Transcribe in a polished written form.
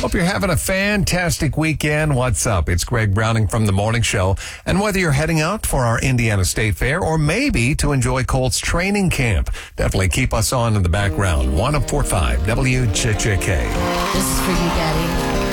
Hope you're having a fantastic weekend. What's up? It's Greg Browning from The Morning Show. And whether you're heading out for our Indiana State Fair or maybe to enjoy Colts training camp, definitely keep us on in the background. 104.5 WJJK. This is for you, Daddy.